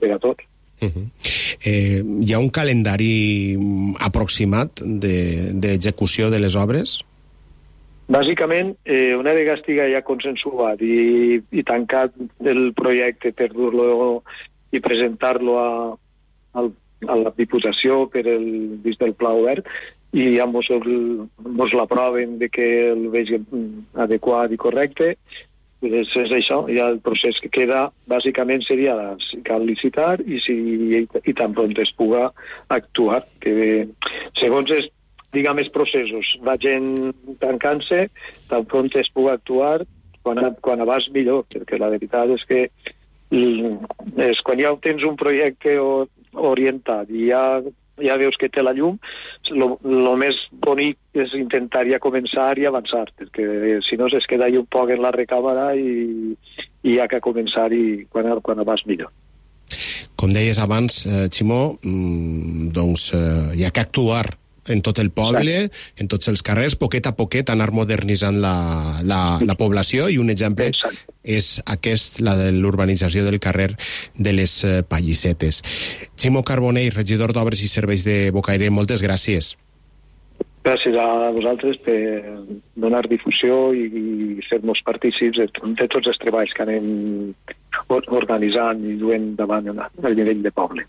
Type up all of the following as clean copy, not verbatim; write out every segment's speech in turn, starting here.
per a tots. Hi ha un calendari aproximat d'execució de les obres? Bàsicament, una vegada estigui ja consensuat i tancat el projecte per dur-lo i presentar-lo a la Diputació per des del Pla Obert, i ja mos l'aproven de que el vegin adequat i correcte, és això. Ja el procés que queda bàsicament seria si cal licitar i tan pront es puga actuar, que segons els processos va gent tancant-se, tan pront es puga actuar, quan abans millor, perquè la veritat és que quan ja tens un projecte orientat i ja veus que té la llum, el més bonic és intentar ja començar i avançar, perquè si no es queda un poc en la recàmera i hi ha que començar i quan abans millor. Com deies abans, Ximó, doncs hi ha que actuar en tot el poble, en tots els carrers, poquet a poquet anar modernitzant la població, i un exemple és aquest, la de l'urbanització del carrer de les Pallissetes. Ximo Carbonell, regidor d'Obres i Serveis de Bocairent, moltes gràcies. Gràcies a vosaltres per donar difusió i fer-nos partícips de tots els treballs que anem organitzant i duent davant al nivell de poble.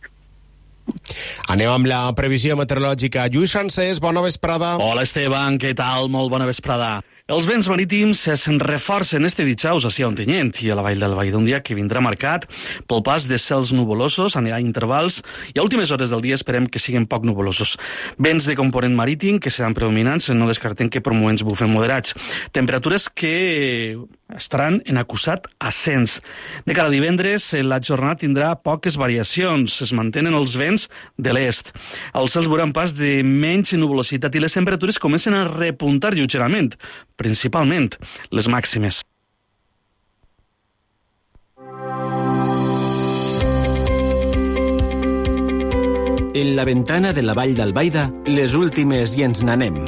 Anem amb la previsió meteorològica. Lluís Francesc, bona vesprada. Hola, Esteban, què tal? Molt bona vesprada. Els vents marítims es reforcen este dijous a Ontinyent i a la Vall d'Albaida, un dia que vindrà marcat pel pas de cels nuvolosos, anirà a intervals, i a últimes hores del dia esperem que siguin poc nuvolosos. Vents de component marítim que seran predominants, no descartem que per moments bufen moderats. Temperatures que estaran en acusat ascens. De cara a divendres, la jornada tindrà poques variacions, es mantenen els vents de l'est. Els cels veuran pas de menys nuvolositat i les temperatures comencen a repuntar lleugerament, principalment les màximes. En la ventana de la Vall d'Albaida, les últimes i ens n'anem.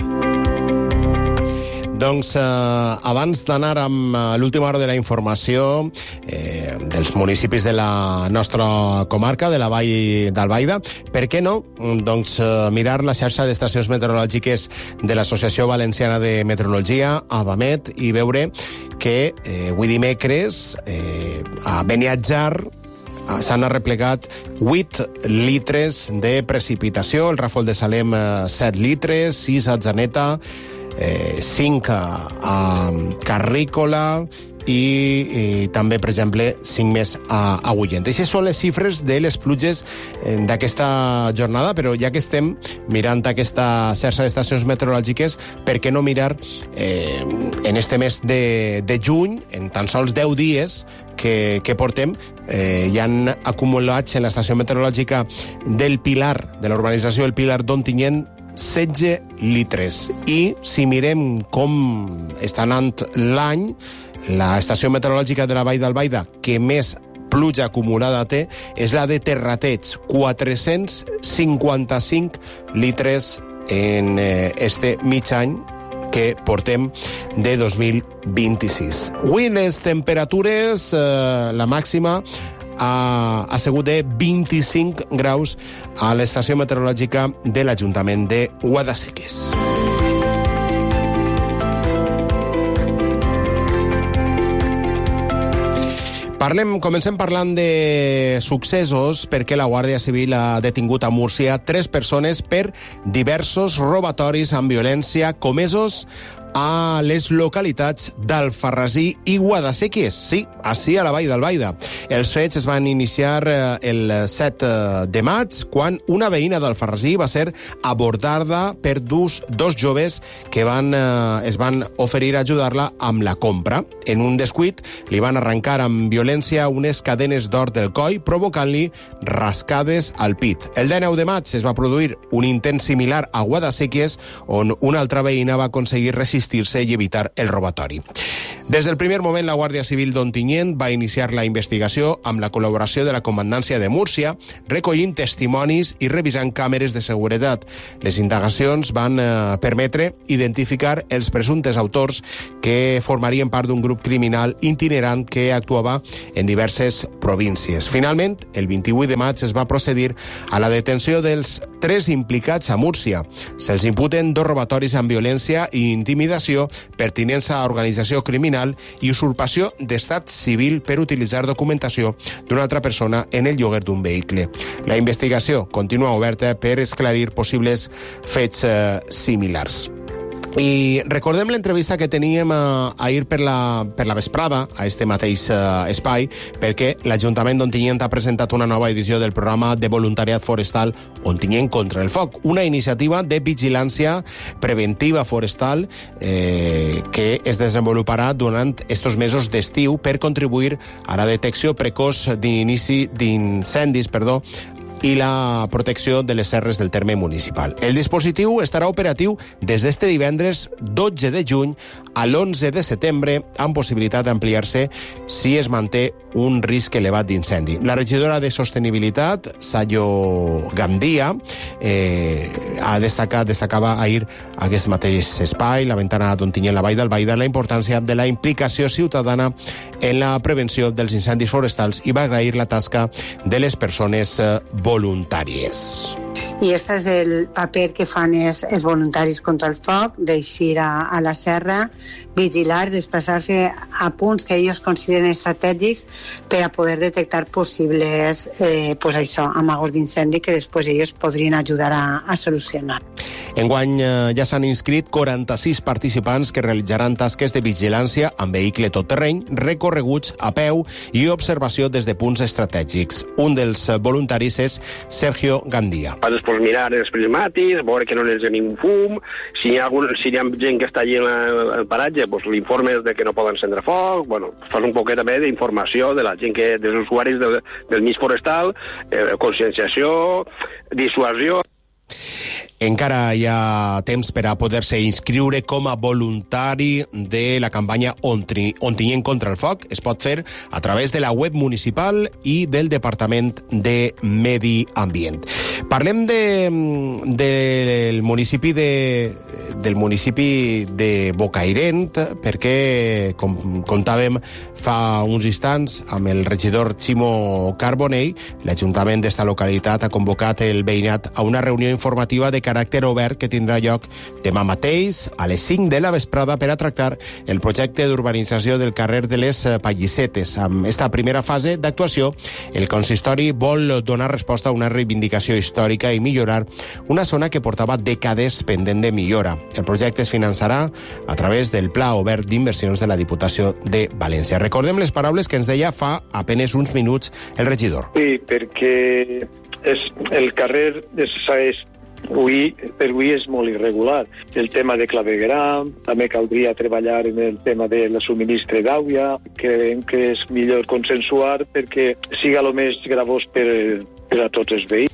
Doncs abans d'anar amb l'última hora de la informació dels municipis de la nostra comarca, de la Vall d'Albaida, per què no? Doncs mirar la xarxa d'estacions meteorològiques de l'Associació Valenciana de Meteorologia, AVAMET, i veure que avui dimecres a Beniatjar s'han arreplegat 8 litres de precipitació, el Ràfol de Salem 7 litres, 6 a Atzeneta, 5 a Carrícola i també, per exemple, 5 més a Agullent. Aquestes són les xifres de les pluges d'aquesta jornada, però ja que estem mirant aquesta xarxa d'estacions meteorològiques, per què no mirar en este mes de juny, en tan sols 10 dies que portem, hi han acumulats en l'estació meteorològica del Pilar, de la urbanització del Pilar d'Ontinyent, 16 litres. I si mirem com està anant l'any, l'estació meteorològica de la Vall d'Albaida que més pluja acumulada té és la de Terrateig, 455 litres en este mig any que portem de 2026. Avui les temperatures, la màxima ha sigut de 25 graus a l'estació meteorològica de l'Ajuntament de Guadasséquies. Comencem parlant de successos perquè la Guàrdia Civil ha detingut a Múrcia 3 persones per diversos robatoris amb violència comesos a les localitats d'Alfarrasí i Guadasséquies. Sí, així a la Vall d'Albaida. Els fets es van iniciar el 7 de maig, quan una veïna d'Alfarrasí va ser abordada per dos joves que es van oferir a ajudar-la amb la compra. En un descuit li van arrencar amb violència unes cadenes d'or del coll, provocant-li rascades al pit. El 19 de maig es va produir un intent similar a Guadasséquies, on una altra veïna va aconseguir resistir resistir-se i evitar el robatori. Des del primer moment, la Guàrdia Civil d'Ontinyent va iniciar la investigació amb la col·laboració de la Comandància de Múrcia, recollint testimonis i revisant càmeres de seguretat. Les indagacions van permetre identificar els presumptes autors que formarien part d'un grup criminal itinerant que actuava en diverses províncies. Finalment, el 28 de maig es va procedir a la detenció dels 3 implicats a Múrcia. Se'ls imputen 2 robatoris amb violència i intimidació, pertinença a organització criminal i usurpació d'estat civil per utilitzar documentació d'una altra persona en el lloguer d'un vehicle. La investigació continua oberta per esclarir possibles fets similars. I recordem l'entrevista que teníem ahir per la vesprada a este mateix espai, perquè l'Ajuntament d'Ontinyent ha presentat una nova edició del programa de voluntariat forestal Ontinyent contra el foc, una iniciativa de vigilància preventiva forestal que es desenvoluparà durant estos mesos d'estiu per contribuir a la detecció precoç d'incendis, i la protecció de les serres del terme municipal. El dispositiu estarà operatiu des d'este divendres 12 de juny a l'11 de setembre, amb possibilitat d'ampliar-se si es manté un risc elevat d'incendi. La regidora de Sostenibilitat, Sayo Gandia, destacava ahir a aquest mateix espai, la ventana d'Ontinyent, la Vall d'Albaida, la importància de la implicació ciutadana en la prevenció dels incendis forestals i va agrair la tasca de les persones voluntàries. I este és el paper que fan els voluntaris contra el foc, d'eixir a la serra, vigilar, desplaçar-se a punts que ells consideren estratègics per a poder detectar possibles amagos d'incendi que després ells podrien ajudar a solucionar. Enguany ja s'han inscrit 46 participants que realitzaran tasques de vigilància amb vehicle tot-terreny, recorreguts a peu i observació des de punts estratègics. Un dels voluntaris és Sergio Gandia. Després mirar els prismàtics, veure que no n'hi ha ningú fum, si hi ha gent que està allí en el paratge, l'informes de que no poden encendre foc, fas un poquet també d'informació de la gent, dels usuaris del mig forestal, conscienciació, dissuasió. Encara hi ha temps per a poder-se inscriure com a voluntari de la campanya Ontinyent contra el foc. Es pot fer a través de la web municipal i del Departament de Medi Ambient. Parlem del municipi de Bocairent, perquè, com contàvem fa uns instants amb el regidor Ximo Carbonell, l'Ajuntament d'esta localitat ha convocat el veïnat a una reunió informativa de caràcter obert que tindrà lloc demà mateix a les 5 de la vesprada per a tractar el projecte d'urbanització del carrer de les Pallissetes. Amb esta primera fase d'actuació, el consistori vol donar resposta a una reivindicació històrica i millorar una zona que portava dècades pendent de millora. El projecte es finançarà a través del Pla Obert d'Inversions de la Diputació de València. Recordem les paraules que ens deia fa apenas uns minuts el regidor. Sí, perquè el carrer per avui és molt irregular. El tema de clavegueram, també caldria treballar en el tema de la subministre d'aigua. Creiem que és millor consensuar perquè siga el més gravós per a tots els veïns.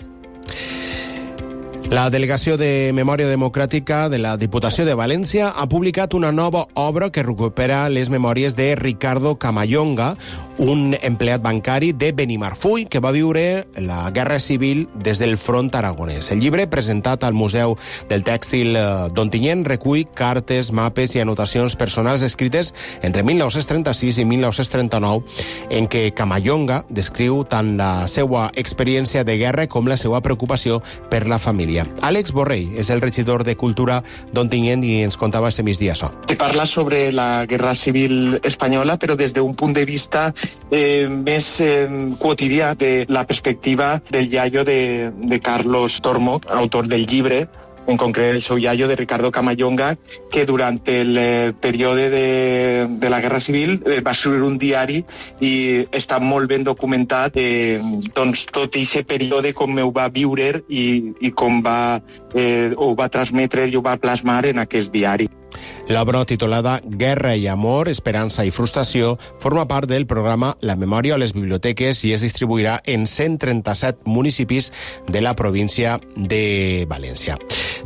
La Delegació de Memòria Democràtica de la Diputació de València ha publicat una nova obra que recupera les memòries de Ricardo Camayonga, un empleat bancari de Benimarfull que va viure la Guerra Civil des del front aragonès. El llibre, presentat al Museu del Tèxtil d'Ontinyent, recull cartes, mapes i anotacions personals escrites entre 1936 i 1939, en què Camayonga descriu tant la seva experiència de guerra com la seva preocupació per la família. Àlex Borrell és el regidor de Cultura d'Ontinyent i ens contava este migdia això. Parla sobre la Guerra Civil espanyola, però des d'un punt de vista més quotidià, de la perspectiva del iaio de Carlos Tormo, autor del llibre, en concret el seu iaio de Ricardo Camayonga, que durant el període de la Guerra Civil va escriure un diari i està molt ben documentat tot aquest període, com ho va viure i com ho va transmetre i ho va plasmar en aquest diari. L'obra, titulada Guerra i amor, esperança i frustració, forma part del programa La memòria a les biblioteques i es distribuirà en 137 municipis de la província de València.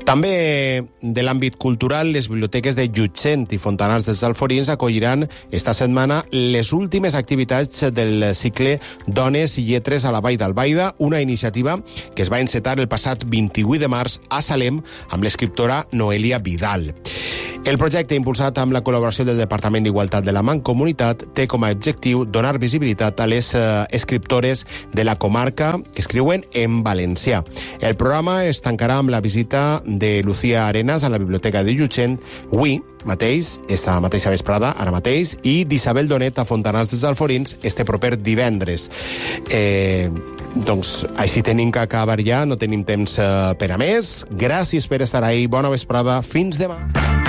També de l'àmbit cultural, les biblioteques de Llutxent i Fontanars dels Alforins acolliran esta setmana les últimes activitats del cicle Dones i Lletres a la Vall d'Albaida, una iniciativa que es va encetar el passat 28 de març a Salem amb l'escriptora Noelia Vidal. El projecte, impulsat amb la col·laboració del Departament d'Igualtat de la Mancomunitat, té com a objectiu donar visibilitat a les escriptores de la comarca que escriuen en valencià. El programa es tancarà amb la visita de Lucía Arenas a la Biblioteca de Llutxent, avui mateix, esta mateixa vesprada, ara mateix, i d'Isabel Donet a Fontanars dels Alforins este proper divendres. Doncs així tenim que acabar ja, no tenim temps per a més. Gràcies per estar ahí, bona vesprada, fins demà.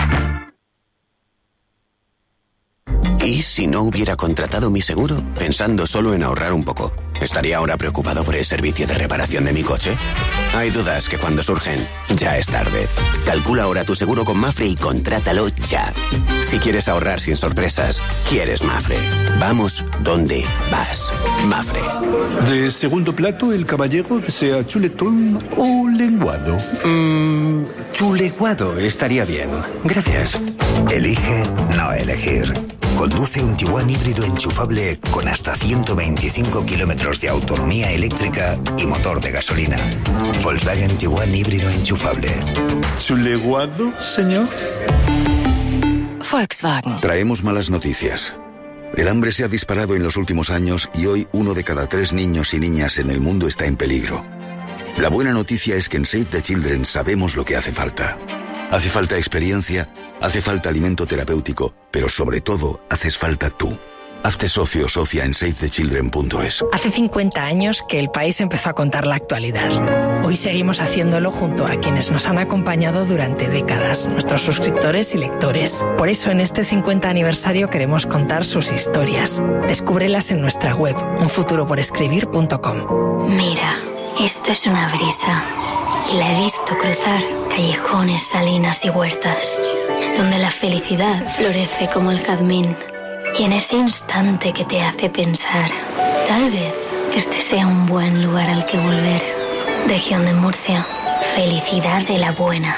¿Y si no hubiera contratado mi seguro, pensando solo en ahorrar un poco? ¿Estaría ahora preocupado por el servicio de reparación de mi coche? Hay dudas que cuando surgen, ya es tarde. Calcula ahora tu seguro con Mapfre y contrátalo ya. Si quieres ahorrar sin sorpresas, quieres Mapfre. Vamos donde vas. Mapfre. De segundo plato, el caballero desea chuletón o lenguado. Chuleguado estaría bien. Gracias. Elige no elegir. Conduce un Tiguan híbrido enchufable con hasta 125 kilómetros de autonomía eléctrica y motor de gasolina. Volkswagen Tiguan híbrido enchufable. ¿Chuleguado, señor? Volkswagen. Traemos malas noticias. El hambre se ha disparado en los últimos años y hoy 1 de cada 3 niños y niñas en el mundo está en peligro. La buena noticia es que en Save the Children sabemos lo que hace falta. Hace falta experiencia, hace falta alimento terapéutico, pero sobre todo haces falta tú. Hazte socio o socia en SaveTheChildren.es. Hace 50 años que el país empezó a contar la actualidad. Hoy seguimos haciéndolo junto a quienes nos han acompañado durante décadas, nuestros suscriptores y lectores. Por eso en este 50 aniversario queremos contar sus historias. Descúbrelas en nuestra web, unfuturoporescribir.com. Mira, esto es una brisa. Y la he visto cruzar callejones, salinas y huertas, donde la felicidad florece como el jazmín. Y en ese instante que te hace pensar, tal vez este sea un buen lugar al que volver. Región de Murcia, felicidad de la buena.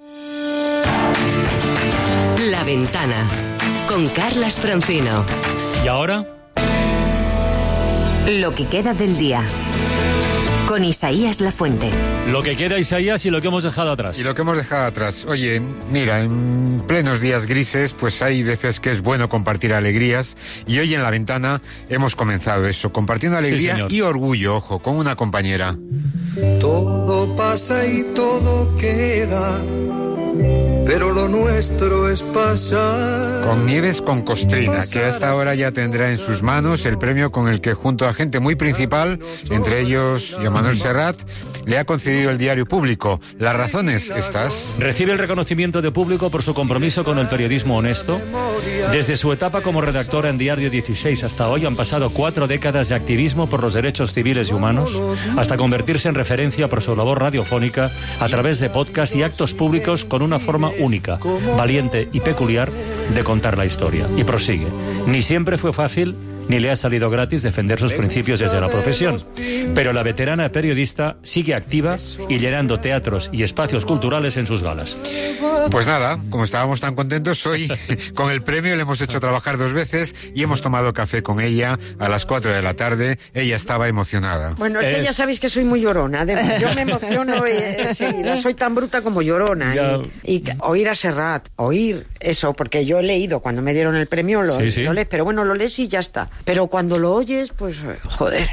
La Ventana, con Carlas Francino. ¿Y ahora? Lo que queda del día. Con Isaías Lafuente. Lo que queda, Isaías, y lo que hemos dejado atrás. Y lo que hemos dejado atrás. Oye, mira, en plenos días grises, pues hay veces que es bueno compartir alegrías. Y hoy en La Ventana hemos comenzado eso, compartiendo alegría y orgullo, ojo, con una compañera. Todo pasa y todo queda, pero lo nuestro es pasar. Con Nieves con Costrina, que a esta hora ya tendrá en sus manos el premio con el que, junto a gente muy principal, entre ellos Joan Manuel Serrat, le ha concedido el Diario Público. Las razones estas. Recibe el reconocimiento de Público por su compromiso con el periodismo honesto. Desde su etapa como redactora en Diario 16 hasta hoy han pasado 4 décadas de activismo por los derechos civiles y humanos, hasta convertirse en referencia por su labor radiofónica a través de podcast y actos públicos con una forma única, valiente y peculiar de contar la historia. Y prosigue. Ni siempre fue fácil ni le ha salido gratis defender sus principios desde la profesión. Pero la veterana periodista sigue activa y llenando teatros y espacios culturales en sus galas. Pues nada, como estábamos tan contentos, hoy con el premio le hemos hecho trabajar 2 veces y hemos tomado café con ella a las 4 de la tarde. Ella estaba emocionada. Bueno, es que ya sabéis que soy muy llorona. Yo me emociono enseguida. Soy tan bruta como llorona. Y oír a Serrat, oír eso, porque yo he leído cuando me dieron el premio, lo lees, pero bueno, lo lees y ya está. Pero cuando lo oyes, pues, joder,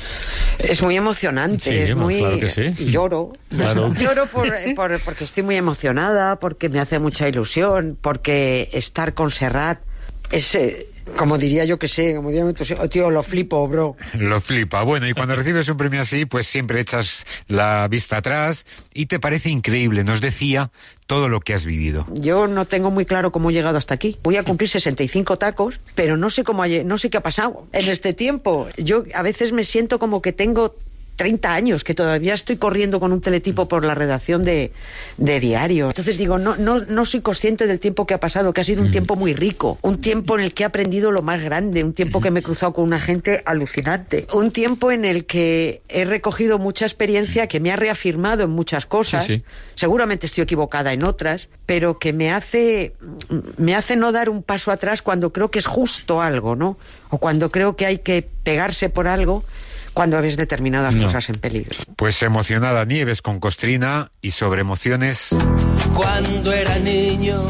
es muy emocionante, es muy... Claro que sí. Y lloro. Claro. Lloro porque estoy muy emocionada, porque me hace mucha ilusión, porque estar con Serrat es... como diría yo que sé, como diría tío, lo flipo, bro. Lo flipa. Bueno, y cuando recibes un premio así, pues siempre echas la vista atrás y te parece increíble. Nos decía todo lo que has vivido. Yo no tengo muy claro cómo he llegado hasta aquí. Voy a cumplir 65 tacos, pero no sé qué ha pasado en este tiempo. Yo a veces me siento como que tengo 30 años, que todavía estoy corriendo con un teletipo por la redacción de diario. Entonces digo, no soy consciente del tiempo que ha pasado, que ha sido un tiempo muy rico, un tiempo en el que he aprendido lo más grande, un tiempo que me he cruzado con una gente alucinante, un tiempo en el que he recogido mucha experiencia que me ha reafirmado en muchas cosas, seguramente estoy equivocada en otras, pero que me hace no dar un paso atrás cuando creo que es justo algo, ¿no? O cuando creo que hay que pegarse por algo cuando ves determinadas cosas en peligro. Pues emocionada Nieves con Costrina y sobre emociones. Cuando era niño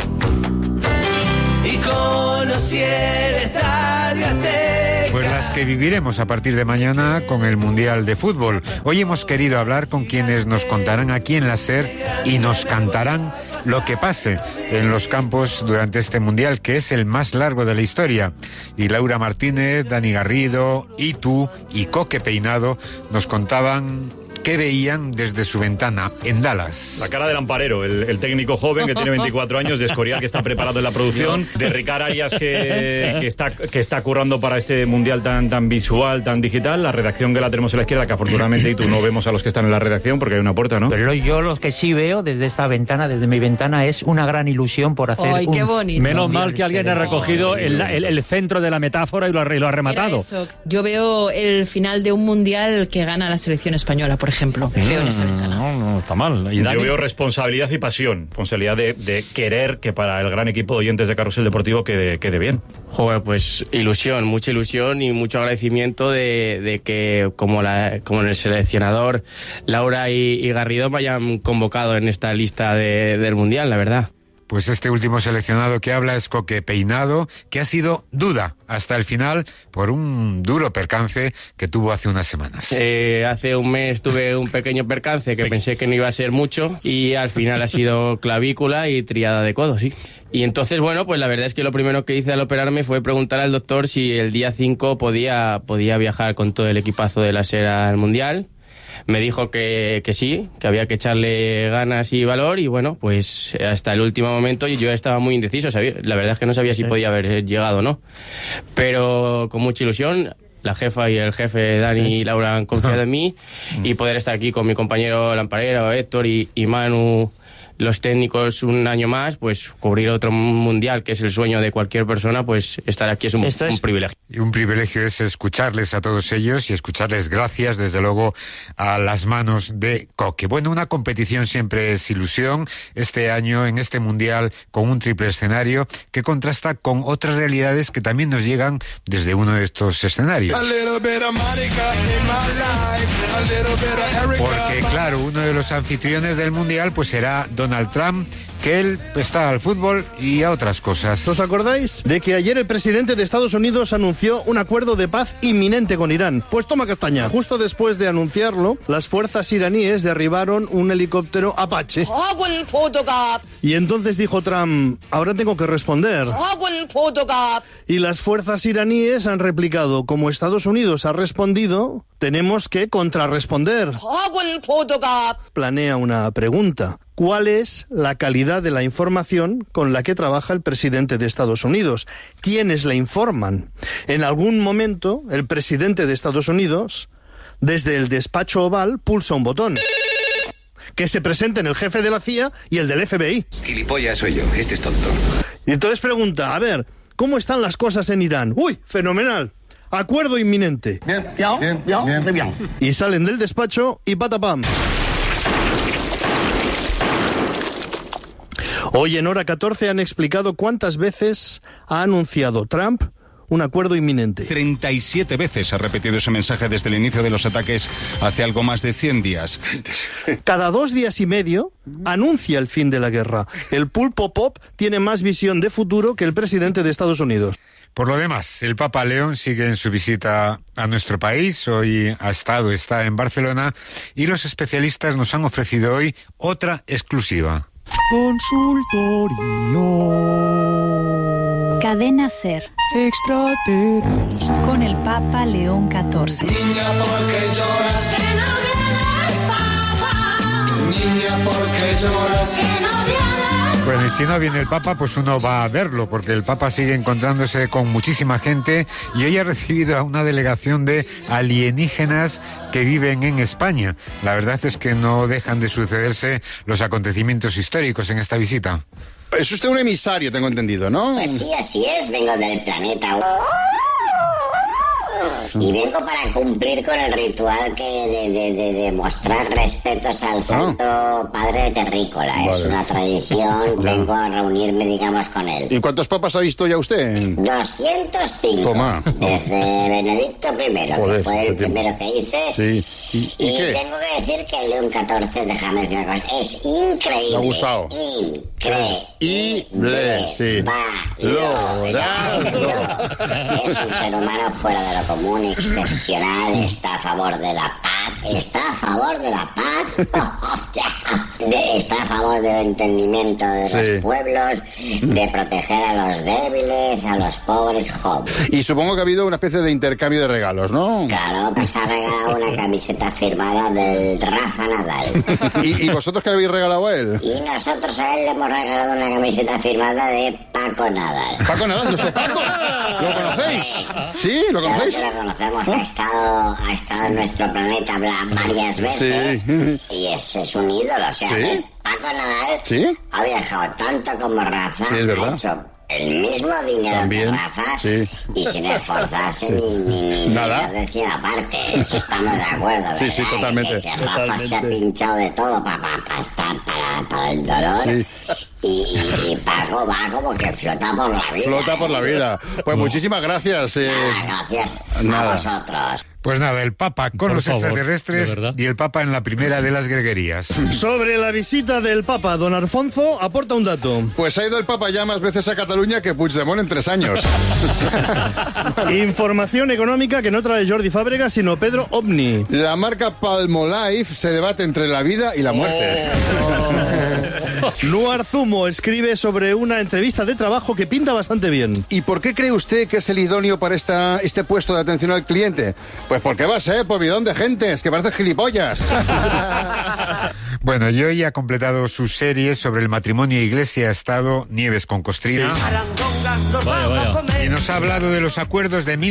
y conocí el Estadio Azteca. Pues las que viviremos a partir de mañana con el Mundial de Fútbol. Hoy hemos querido hablar con quienes nos contarán aquí en la SER y nos cantarán lo que pase en los campos durante este Mundial, que es el más largo de la historia. Y Laura Martínez, Dani Garrido, Itu y Coque Peinado nos contaban qué veían desde su ventana en Dallas. La cara del Amparero, el técnico joven que tiene 24 años, de Escorial, que está preparado en la producción, de Ricard Arias, que está currando para este Mundial tan visual, tan digital, la redacción que la tenemos a la izquierda, que afortunadamente y tú no vemos a los que están en la redacción porque hay una puerta, ¿no? Pero yo los que sí veo desde esta ventana, desde mi ventana, es una gran ilusión por hacer ¡ay, qué bonito! Menos mal que alguien ha recogido el centro de la metáfora y lo ha rematado. Yo veo el final de un Mundial que gana la selección española, por ejemplo. Veo en esa ventana. No está mal. ¿Y yo veo responsabilidad y pasión. Responsabilidad de querer que para el gran equipo de oyentes de Carrusel Deportivo quede bien. Joder, pues ilusión, mucha ilusión y mucho agradecimiento de que como el seleccionador Laura y Garrido me hayan convocado en esta lista del Mundial, la verdad. Pues este último seleccionado que habla es Coque Peinado, que ha sido duda hasta el final por un duro percance que tuvo hace unas semanas. Hace un mes tuve un pequeño percance que pensé que no iba a ser mucho y al final ha sido clavícula y triada de codo, sí. Y entonces, bueno, pues la verdad es que lo primero que hice al operarme fue preguntar al doctor si el día 5 podía viajar con todo el equipazo de la SER al Mundial. Me dijo que sí, que había que echarle ganas y valor y bueno, pues hasta el último momento yo estaba muy indeciso, la verdad es que no sabía si podía haber llegado o no, pero con mucha ilusión. La jefa y el jefe Dani y Laura han confiado en mí y poder estar aquí con mi compañero Lamparero, Héctor y Manu, los técnicos, un año más, pues cubrir otro Mundial, que es el sueño de cualquier persona, pues estar aquí es un privilegio. Y un privilegio es escucharles a todos ellos y escucharles gracias, desde luego, a las manos de Coque. Bueno, una competición siempre es ilusión. Este año, en este Mundial, con un triple escenario que contrasta con otras realidades que también nos llegan desde uno de estos escenarios. Porque, claro, uno de los anfitriones del Mundial pues será Donald Trump, que él está al fútbol y a otras cosas. ¿Os acordáis de que ayer el presidente de Estados Unidos anunció un acuerdo de paz inminente con Irán? Pues toma castaña. Justo después de anunciarlo, las fuerzas iraníes derribaron un helicóptero Apache. Y entonces dijo Trump, ahora tengo que responder. Y las fuerzas iraníes han replicado, como Estados Unidos ha respondido, tenemos que contrarresponder. Planea una pregunta. ¿Cuál es la calidad de la información con la que trabaja el presidente de Estados Unidos? ¿Quiénes la informan? En algún momento, el presidente de Estados Unidos, desde el despacho oval, pulsa un botón. Que se presenten el jefe de la CIA y el del FBI. Gilipollas soy yo, este es tonto. Y entonces pregunta, a ver, ¿cómo están las cosas en Irán? ¡Uy, fenomenal! Acuerdo inminente. Bien. Y salen del despacho y patapam. Hoy en Hora 14 han explicado cuántas veces ha anunciado Trump un acuerdo inminente. 37 veces ha repetido ese mensaje desde el inicio de los ataques hace algo más de 100 días. Cada 2 días y medio anuncia el fin de la guerra. El pulpo pop tiene más visión de futuro que el presidente de Estados Unidos. Por lo demás, el Papa León sigue en su visita a nuestro país. Hoy está en Barcelona y los especialistas nos han ofrecido hoy otra exclusiva. Consultorio. Cadena SER. Extraterrestre. Con el Papa León XIV. Niña, ¿por qué lloras? Que no viene el Papa. Niña, ¿por qué lloras? Que no viene el Bueno, y si no viene el Papa, pues uno va a verlo, porque el Papa sigue encontrándose con muchísima gente y hoy ha recibido a una delegación de alienígenas que viven en España. La verdad es que no dejan de sucederse los acontecimientos históricos en esta visita. Es usted un emisario, tengo entendido, ¿no? Pues sí, así es, vengo del planeta. Y vengo para cumplir con el ritual de mostrar respetos al Santo Padre Terrícola. Vale. Es una tradición, vengo a reunirme, digamos, con él. ¿Y cuántos papas ha visto ya usted? 205. Toma. Desde Benedicto I, joder, que fue el primero que hice. Sí. ¿Y qué? Tengo que decir que el León XIV, déjame decir una cosa, es increíble. Me ha gustado. Increíble. Sí. Valorado. Es un ser humano fuera de lo común, excepcional, está a favor de la paz, está a favor de la paz, está a favor del entendimiento de los pueblos, de proteger a los débiles, a los pobres jóvenes. Y supongo que ha habido una especie de intercambio de regalos, ¿no? Claro, pues ha regalado una camiseta firmada del Rafa Nadal. ¿Y vosotros qué le habéis regalado a él? Y nosotros a él le hemos regalado una camiseta firmada de Paco Nadal. ¿Paco Nadal? ¿Nuestro Paco? ¿Lo conocéis? ¿Sí? ¿Lo conocéis? Claro que lo conocemos, ha estado en nuestro planeta varias veces y es un ídolo, o sea, Paco Nadal ha viajado tanto como Rafa, ha hecho el mismo dinero que Rafa y sin esforzarse ni nada de encima aparte, eso estamos de acuerdo, ¿verdad? Sí, totalmente. Que Rafa se ha pinchado de todo para el dolor. Y Paco va como que flota por la vida. Flota por la vida. Pues muchísimas gracias. Gracias a vosotros. Pues nada, el Papa con los extraterrestres y el Papa en la primera de las greguerías. Sobre la visita del Papa, don Alfonso aporta un dato. Pues ha ido el Papa ya más veces a Cataluña que Puigdemont en 3 años. Información económica que no trae Jordi Fábregas, sino Pedro Ovni. La marca Palmolive se debate entre la vida y la muerte. Nuar Zumo escribe sobre una entrevista de trabajo que pinta bastante bien. ¿Y por qué cree usted que es el idóneo para este puesto de atención al cliente? Pues porque va a ser por bidón de gentes, que parece gilipollas. Bueno, y hoy ha completado su serie sobre el matrimonio Iglesia-Estado, Nieves con Costrina. Sí. Y nos ha hablado de los acuerdos de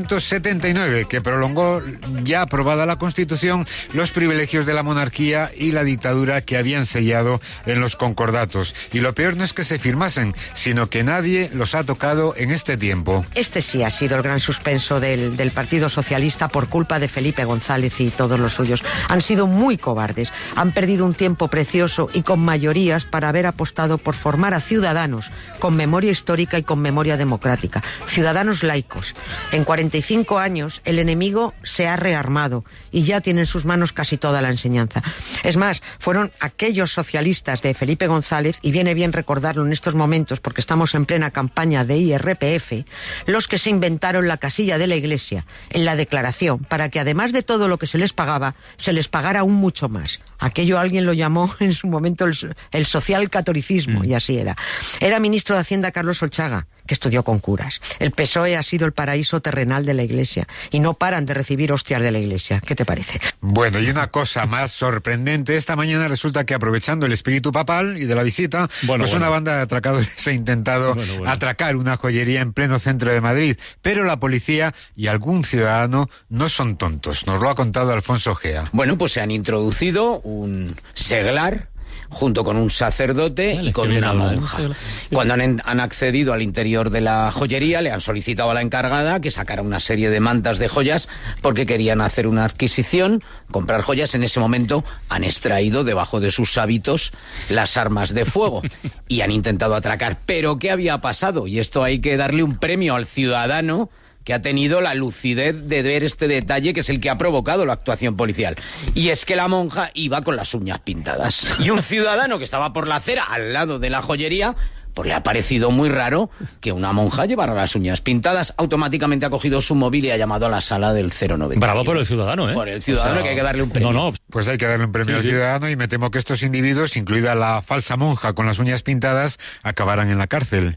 1979, que prolongó, ya aprobada la Constitución, los privilegios de la monarquía y la dictadura que habían sellado en los concordatos. Y lo peor no es que se firmasen, sino que nadie los ha tocado en este tiempo. Este sí ha sido el gran suspenso del Partido Socialista por culpa de Felipe González y todos los suyos. Han sido muy cobardes, han perdido un tiempo precioso y con mayorías para haber apostado por formar a ciudadanos con memoria histórica y con memoria democrática, ciudadanos laicos. En 45 años el enemigo se ha rearmado y ya tiene en sus manos casi toda la enseñanza. Es más, fueron aquellos socialistas de Felipe González, y viene bien recordarlo en estos momentos porque estamos en plena campaña de IRPF, los que se inventaron la casilla de la Iglesia en la declaración para que además de todo lo que se les pagaba, se les pagara aún mucho más. Aquello alguien lo llamó en su momento el social catolicismo, y así era. Era ministro de Hacienda Carlos Olchaga, que estudió con curas. El PSOE ha sido el paraíso terrenal de la Iglesia y no paran de recibir hostias de la Iglesia. ¿Qué te parece? Bueno, y una cosa más sorprendente, esta mañana resulta que aprovechando el espíritu papal y de la visita, una banda de atracadores ha intentado atracar una joyería en pleno centro de Madrid, pero la policía y algún ciudadano no son tontos. Nos lo ha contado Alfonso Gea. Bueno, pues se han introducido un seglar junto con un sacerdote y con una monja. Cuando han accedido al interior de la joyería, le han solicitado a la encargada que sacara una serie de mantas de joyas porque querían hacer una adquisición, comprar joyas. En ese momento han extraído debajo de sus hábitos las armas de fuego y han intentado atracar. ¿Pero qué había pasado? Y esto hay que darle un premio al ciudadano que ha tenido la lucidez de ver este detalle, que es el que ha provocado la actuación policial. Y es que la monja iba con las uñas pintadas. Y un ciudadano que estaba por la acera, al lado de la joyería, pues le ha parecido muy raro que una monja llevara las uñas pintadas. Automáticamente ha cogido su móvil y ha llamado a la sala del 090. Bravo por el ciudadano, ¿eh? Por el ciudadano, que hay que darle un premio. Pues hay que darle un premio al ciudadano, y me temo que estos individuos, incluida la falsa monja con las uñas pintadas, acabarán en la cárcel.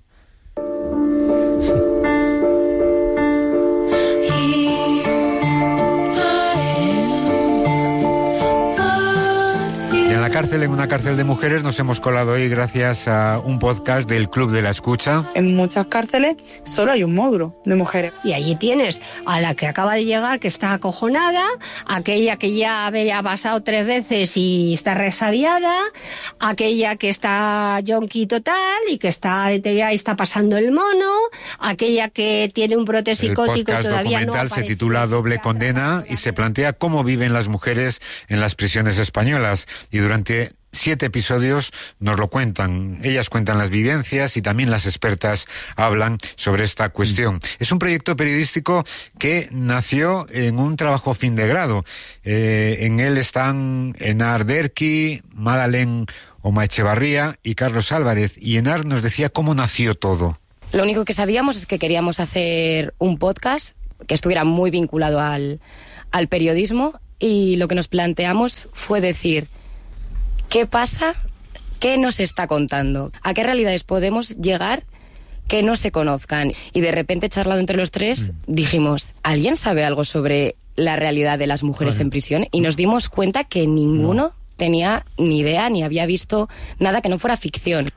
la cárcel, en una cárcel de mujeres, nos hemos colado hoy gracias a un podcast del Club de la Escucha. En muchas cárceles solo hay un módulo de mujeres. Y allí tienes a la que acaba de llegar, que está acojonada, aquella que ya había pasado 3 veces y está resabiada, aquella que está yonki total y que está deteriorada y está pasando el mono, aquella que tiene un brote psicótico y todavía no documental se titula Doble Condena y se plantea cómo viven las mujeres en las prisiones españolas, y durante 7 episodios nos lo cuentan. Ellas cuentan las vivencias y también las expertas hablan sobre esta cuestión. Es un proyecto periodístico que nació en un trabajo fin de grado. En él están Enar Derqui, Madalén Omaechevarría y Carlos Álvarez, y Enar nos decía cómo nació todo. Lo único que sabíamos es que queríamos hacer un podcast que estuviera muy vinculado al periodismo, y lo que nos planteamos fue decir: ¿qué pasa? ¿Qué nos está contando? ¿A qué realidades podemos llegar que no se conozcan? Y de repente, charlando entre los 3, dijimos: ¿alguien sabe algo sobre la realidad de las mujeres en prisión? Y nos dimos cuenta que ninguno tenía ni idea ni había visto nada que no fuera ficción.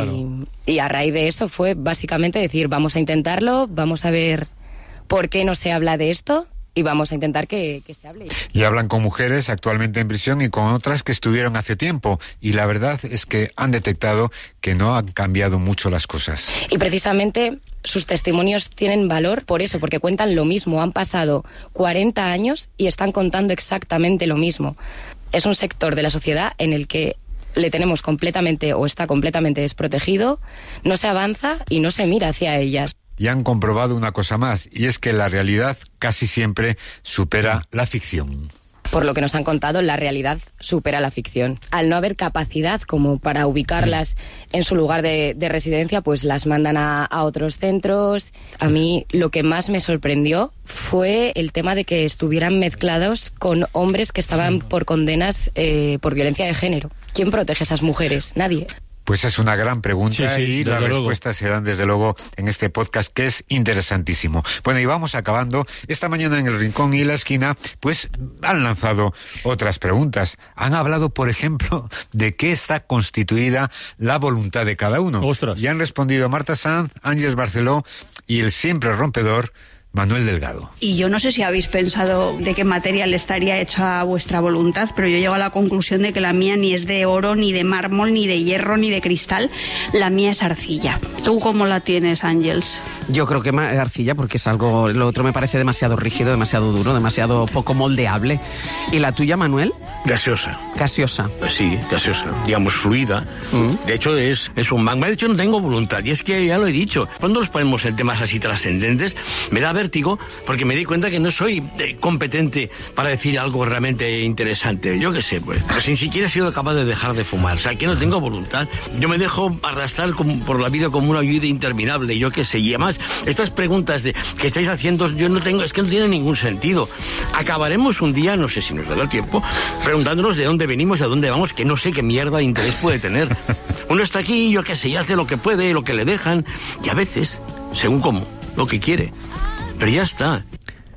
Y a raíz de eso fue básicamente decir: vamos a intentarlo, vamos a ver por qué no se habla de esto, y vamos a intentar que se hable. Y hablan con mujeres actualmente en prisión y con otras que estuvieron hace tiempo. Y la verdad es que han detectado que no han cambiado mucho las cosas. Y precisamente sus testimonios tienen valor por eso, porque cuentan lo mismo. Han pasado 40 años y están contando exactamente lo mismo. Es un sector de la sociedad en el que le tenemos completamente o está completamente desprotegido, no se avanza y no se mira hacia ellas. Y han comprobado una cosa más, y es que la realidad casi siempre supera la ficción. Por lo que nos han contado, la realidad supera la ficción. Al no haber capacidad como para ubicarlas en su lugar de residencia, pues las mandan a otros centros. A mí lo que más me sorprendió fue el tema de que estuvieran mezclados con hombres que estaban por condenas por violencia de género. ¿Quién protege a esas mujeres? Nadie. Pues es una gran pregunta, y las respuestas se dan desde luego en este podcast, que es interesantísimo. Bueno, y vamos acabando. Esta mañana en El Rincón y la Esquina pues han lanzado otras preguntas. Han hablado, por ejemplo, de qué está constituida la voluntad de cada uno. ¡Ostras! Y han respondido Marta Sanz, Ángeles Barceló y el siempre rompedor Manuel Delgado. Y yo no sé si habéis pensado de qué material estaría hecha vuestra voluntad, pero yo llego a la conclusión de que la mía ni es de oro, ni de mármol, ni de hierro, ni de cristal. La mía es arcilla. ¿Tú cómo la tienes, Ángeles? Yo creo que arcilla, porque es algo... Lo otro me parece demasiado rígido, demasiado duro, demasiado poco moldeable. ¿Y la tuya, Manuel? Gaseosa. Gaseosa. Sí, gaseosa. Digamos, fluida. De hecho, es un magma. De hecho, no tengo voluntad. Y es que ya lo he dicho. Cuando nos ponemos en temas así trascendentes, me da vértigo, porque me di cuenta que no soy competente para decir algo realmente interesante. Yo qué sé, pues ni siquiera he sido capaz de dejar de fumar. O sea, que no tengo voluntad. Yo me dejo arrastrar por la vida como una vida interminable. Yo qué sé. Y además, estas preguntas que estáis haciendo, es que no tienen ningún sentido. Acabaremos un día, no sé si nos dará el tiempo, preguntándonos de dónde venimos y a dónde vamos, que no sé qué mierda de interés puede tener. Uno está aquí, yo qué sé, y hace lo que puede, lo que le dejan, y a veces, según cómo, lo que quiere. Pero ya está.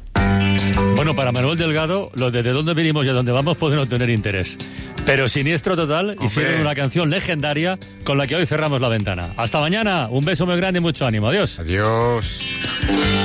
Bueno, para Manuel Delgado, lo de dónde venimos y a dónde vamos puede no tener interés. Pero Siniestro Total hicieron una canción legendaria con la que hoy cerramos la ventana. Hasta mañana, un beso muy grande y mucho ánimo. Adiós. Adiós.